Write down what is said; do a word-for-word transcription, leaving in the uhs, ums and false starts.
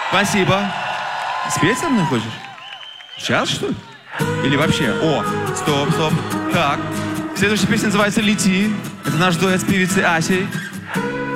Спасибо. Спеть со мной хочешь? Сейчас, что ли? Или вообще? О, стоп, стоп. Так. Следующая песня называется «Лети». Это наш дуэт с певицей Асей.